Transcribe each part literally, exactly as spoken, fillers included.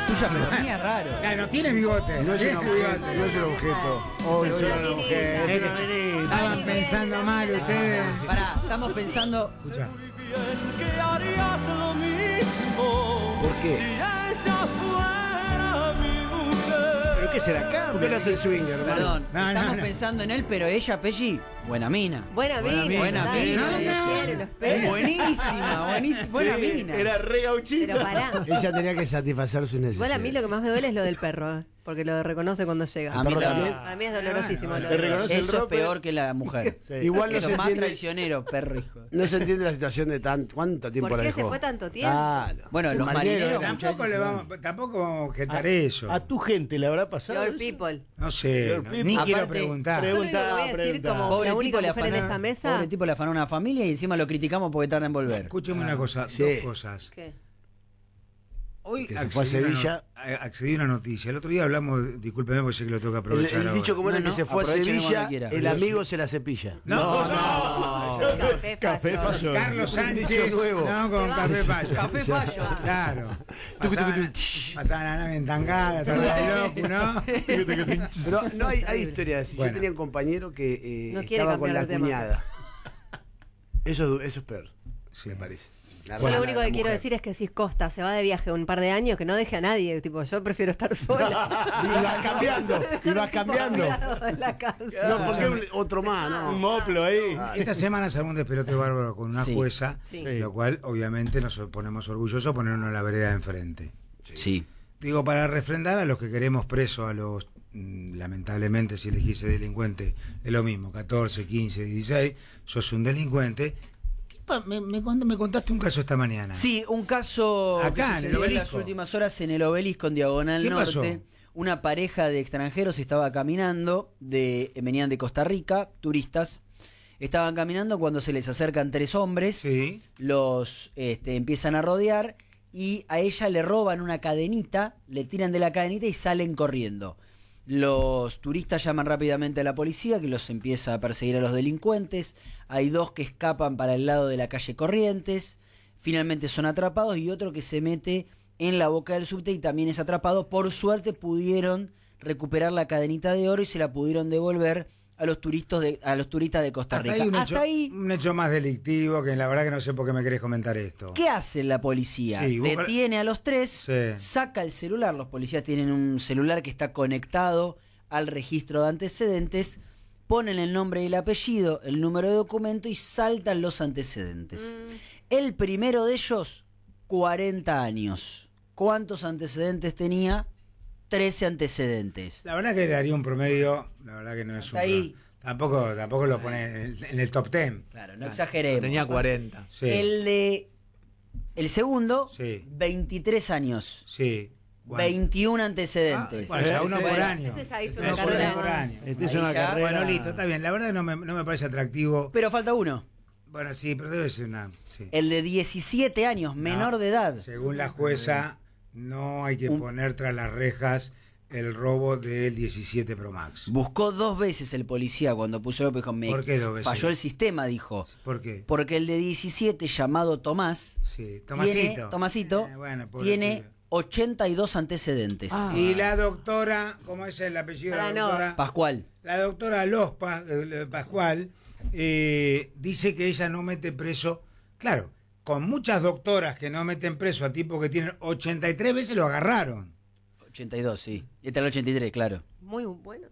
tuya, pero la mía es raro. Claro, no tiene bigote. No es un tiene objeto. bigote. No es un objeto. Oh, Es soy una un minita. objeto. Es que estaban pensando mal ustedes. Pará, estamos pensando. Escucha. que harías lo mismo. ¿Por qué? Si ella fuera mi mujer. ¿Pero qué será acá? ¿Por qué no hace el swinger, hermano? Perdón, No, no, estamos no. pensando en él, pero ella, Pelli, buena mina. Buena mina. Buena dale, mina. los No, no. quiere, los pega. Buenísima, buenísima, buena Sí, mina. Era re gauchita. Pero pará. Ella tenía que satisfacer sus necesidades. Igual a mí lo que más me duele es lo del perro, ¿eh? Porque lo reconoce cuando llega. A mí perro también. Para mí es dolorosísimo. Ah, lo te del perro. reconoce el Eso es rope. peor que la mujer. Sí. Igual no Eso se es más entiende, traicionero, perro hijo. no se entiende la situación de tanto. ¿Cuánto tiempo ¿Por la qué dejó? se fue tanto tiempo? Claro. Bueno, El los marineros- muchas Tampoco veces le se vamos, tampoco vamos a objetar A, eso. a tu gente le habrá pasado. Your eso? people. No sé, no- ni Aparte, quiero preguntar. Yo lo único que voy a decir Pregunta, como Pobre la tipo única le mujer en afanaron- esta mesa. Pobre tipo le afanó una familia y encima lo criticamos porque tarda en volver. Escúcheme una cosa, Sí. dos cosas. ¿Qué? Hoy Que se fue a accedí, a una Sevilla. no- a- accedí a una noticia. El otro día hablamos, discúlpeme porque sé que lo tengo que El, aprovechar. el dicho ahora. como era No, que no, se fue a aprovechen cuando Sevilla, quiera. el amigo se la cepilla. No, no. Café, Café Fayol. Fayol. Carlos Un dicho Sánchez, nuevo. no, con Se Café va. Fallo. Café Fallo. Claro. Pasaban, pasaban la nave en tangada, tarde de loco, ¿no? Pero no hay, hay historias. Bueno. Yo tenía un compañero que eh, No quiere estaba con cambiar la de tema. cuñada. Eso, es- eso es peor, Sí. me parece. La Yo lo hermana único de que la quiero mujer. decir es que si Costa se va de viaje un par de años, que no deje a nadie. Tipo, yo prefiero estar sola. Y vas cambiando, y vas cambiando. En la casa. No, porque un- otro más, ¿no? Un moplo ahí. Esta semana salió un despelote bárbaro con una Sí. jueza, Sí. lo cual obviamente nos ponemos orgullosos de ponernos en la vereda de enfrente. Sí. Digo, para refrendar a los que queremos presos, a los, mm, lamentablemente, si elegís ser delincuente, es lo mismo, catorce, quince, dieciséis, sos un delincuente. ¿Qué pa- me, me, cont- me contaste un caso esta mañana. Sí, un caso Acá, que en el sucedió en las Obelisco. últimas horas en el Obelisco, en Diagonal ¿Qué Norte. pasó? Una pareja de extranjeros estaba caminando, de, venían de Costa Rica, turistas. Estaban caminando cuando se les acercan tres hombres, Sí. los este, empiezan a rodear y a ella le roban una cadenita, le tiran de la cadenita y salen corriendo. Los turistas llaman rápidamente a la policía, que los empieza a perseguir a los delincuentes. Hay dos que escapan para el lado de la calle Corrientes, finalmente son atrapados, y otro que se mete en la boca del subte y también es atrapado. Por suerte pudieron recuperar la cadenita de oro y se la pudieron devolver a los turistas de, a los turistas de Costa Hasta Rica. ahí un, Hasta hecho, ahí, un hecho más delictivo que la verdad que no sé por qué me querés comentar esto. ¿qué hace la policía? Sí, busca- Detiene a los tres, Sí. saca el celular. Los policías tienen un celular que está conectado al registro de antecedentes, ponen el nombre y el apellido, el número de documento y saltan los antecedentes. El primero de ellos, cuarenta años. ¿Cuántos antecedentes tenía? trece antecedentes. La verdad que daría un promedio, la verdad que no es Hasta un... ahí. Tampoco, tampoco lo pone en el, en el top ten. Claro, no exageremos. Tenía cuarenta. Sí, El de el segundo, Sí. veintitrés años. sí. Bueno, veintiún antecedentes. bueno, ya uno Ese- por año. Ese ya hizo Uno una por carrera. por año. Este es Ahí una ya- carrera. Bueno, listo, está bien. La verdad no me, no me parece atractivo. Pero falta uno. Bueno, sí, pero debe ser una... Sí. El de diecisiete años, menor No, de edad. Según la jueza, no hay que poner tras las rejas el robo del diecisiete Pro Max. Buscó dos veces el policía cuando puso el dijo, me ¿Por qué dos veces? falló el sistema, dijo. ¿Por qué? Porque el de diecisiete, llamado Tomás, Sí, Tomasito. tiene, Tomasito, Eh, bueno, pobre tiene pibe. ochenta y dos antecedentes. Y la doctora, ¿cómo es el apellido de la Pará, no. doctora? Pascual. La doctora Lospa, eh, Pascual, eh, dice que ella no mete preso. Claro, con muchas doctoras que no meten preso a tipos que tienen ochenta y tres veces lo agarraron. ochenta y dos, sí. Este es el ochenta y tres, claro. Muy bueno.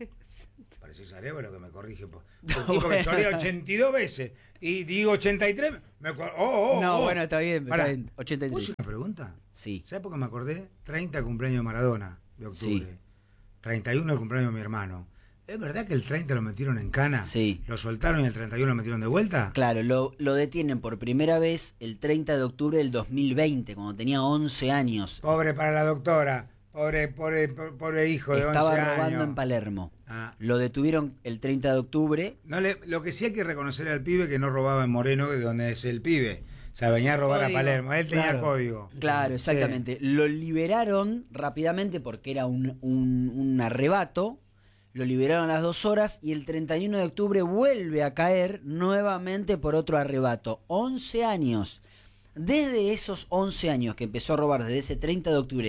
Parece Sarebo lo que me corrige. Por, por tipo que chorea ochenta y dos veces y digo ochenta y tres. Me, cor- oh, oh, no, oh. bueno, está bien, está Pará, bien. ochenta y ¿puedo tres. hacer una pregunta? Sí. ¿Sabes por qué me acordé? treinta cumpleaños de Maradona, de octubre. treinta y uno el cumpleaños de mi hermano. ¿Es verdad que el treinta lo metieron en cana? Sí. ¿Lo soltaron y el treinta y uno lo metieron de vuelta? Claro, lo, lo detienen por primera vez el treinta de octubre del dos mil veinte, cuando tenía once años. Pobre para la doctora. Pobre, pobre, pobre, pobre hijo de Estaba once robando años. en Palermo. Ah. Lo detuvieron el treinta de octubre. No le, lo que sí hay que reconocer al pibe que no robaba en Moreno, de donde es el pibe. O sea, venía a robar Código. a Palermo. Él tenía Claro. código. Claro, exactamente. Lo liberaron rápidamente porque era un, un, un arrebato. Lo liberaron a las dos horas y el treinta y uno de octubre vuelve a caer nuevamente por otro arrebato. once años. Desde esos once años que empezó a robar, desde ese treinta de octubre que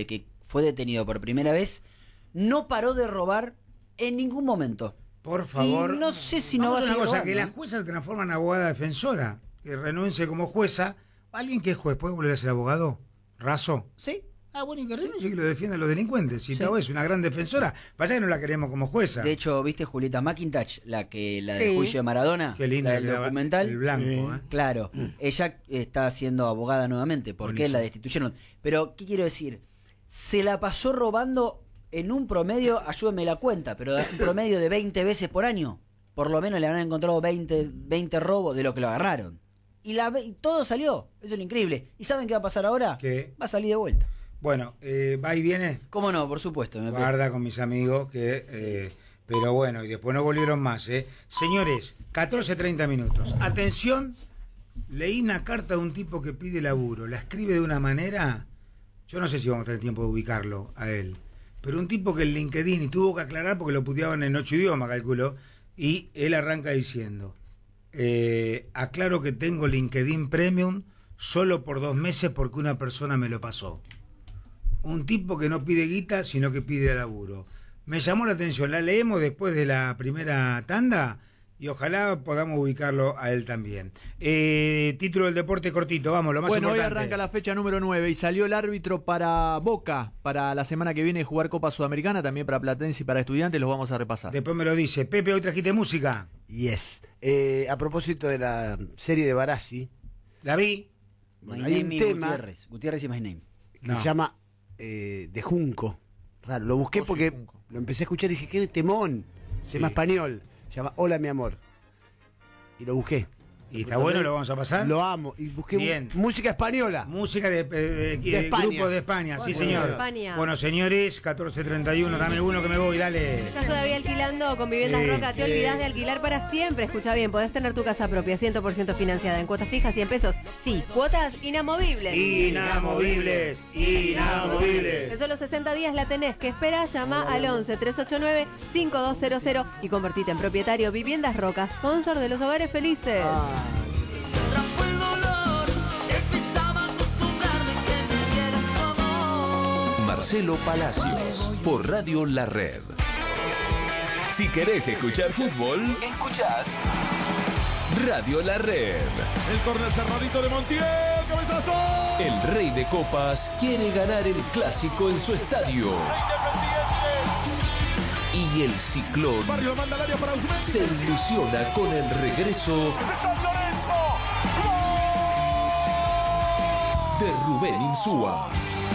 fue detenido por primera vez, no paró de robar en ningún momento. Por favor. Y no sé si no Vamos va a una seguir cosa, robando, que ¿eh? la jueza se transforma en abogada defensora, que renuncie como jueza. ¿Alguien que es juez puede volver a ser abogado? ¿Raso? Sí. Ah, bueno, y que renuncie y que lo defiendan los delincuentes. Si Sí. Tao es una gran defensora, pasa que no la queremos como jueza. De hecho, ¿viste Julieta McIntosh, la que la del Sí. juicio de Maradona? Qué lindo la que del quedaba documental. el blanco, Sí. ¿eh? Claro, ella está siendo abogada nuevamente, porque Buenísimo. la destituyeron. Pero, ¿qué quiero decir? Se la pasó robando en un promedio, ayúdenme la cuenta, pero un promedio de veinte veces por año. Por lo menos le habrán encontrado veinte, veinte robos de lo que lo agarraron. Y, la, y todo salió. Eso es lo increíble. ¿Y saben qué va a pasar ahora? ¿Qué? Va a salir de vuelta. Bueno, eh, va y viene. ¿Cómo no? Por supuesto. Me Guarda con mis amigos que... eh, pero bueno, y después no volvieron más, ¿eh? Señores, catorce treinta minutos. Atención, leí una carta de un tipo que pide laburo. La escribe de una manera... Yo no sé si vamos a tener tiempo de ubicarlo a él. Pero un tipo que en LinkedIn, y tuvo que aclarar porque lo puteaban en ocho idiomas, calculo, y él arranca diciendo... Eh, aclaro que tengo LinkedIn Premium solo por dos meses porque una persona me lo pasó. Un tipo que no pide guita, sino que pide laburo. Me llamó la atención, la leemos después de la primera tanda y ojalá podamos ubicarlo a él también. Eh, título del deporte cortito, vamos, lo más Bueno, importante. hoy arranca la fecha número nueve y salió el árbitro para Boca para la semana que viene jugar Copa Sudamericana, también para Platense y para Estudiantes, los vamos a repasar. Después me lo dice. Pepe, hoy trajiste música. Yes. Eh, a propósito de la serie de Barassi, La vi. My Bueno, hay name un is tema- Gutiérrez. Gutiérrez y my name. que No. se llama eh, De Junco. Raro, lo busqué Oye, porque Junco. lo empecé a escuchar y dije, qué temón. Tema Sí. español. Se llama Hola, mi amor. Y lo busqué. ¿Y está bueno? ¿Lo vamos a pasar? Lo amo. Y busqué Bien. mu- música española. Música de, de, De España. grupo de España, sí Bueno, señor. de España. Bueno, señores, catorce treinta y uno, dame uno que me voy, dale. ¿Estás todavía alquilando con Viviendas Sí, Roca? Te sí. olvidás de alquilar para siempre. Escucha bien, podés tener tu casa propia, cien por ciento financiada en cuotas fijas, cien pesos. Sí, cuotas inamovibles. Inamovibles, inamovibles. En solo sesenta días la tenés. ¿Qué esperas? Llama al once, tres ocho nueve, cinco dos cero cero y convertite en propietario. Viviendas Roca, sponsor de los hogares felices. Trajo el dolor, empezaba a acostumbrarme que me quieras como. Marcelo Palacios, por Radio La Red. Si querés escuchar fútbol, escuchás Radio La Red. El córner cerradito de Montiel, cabezazo. El Rey de Copas quiere ganar el clásico en su estadio. Y el Ciclón Barrio manda al área para Usmendi. se ilusiona con el regreso De San Lorenzo. de Rubén Insúa.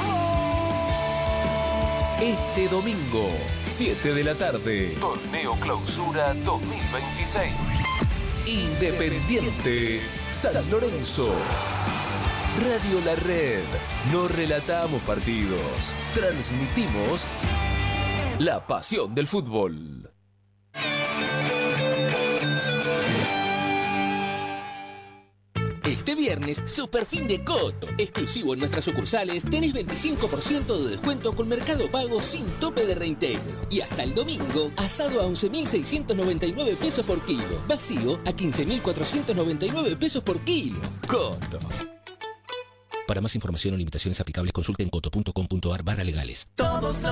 Este domingo, siete de la tarde, Torneo Clausura dos mil veintiséis. Independiente San Lorenzo. Radio La Red. No relatamos partidos, transmitimos la pasión del fútbol. Este viernes, super fin de Coto. Exclusivo en nuestras sucursales, tenés veinticinco por ciento de descuento con Mercado Pago sin tope de reintegro. Y hasta el domingo, asado a once mil seiscientos noventa y nueve pesos por kilo. Vacío a quince mil cuatrocientos noventa y nueve pesos por kilo. Coto. Para más información o limitaciones aplicables, consulten coto punto com punto ar barra legales. Todos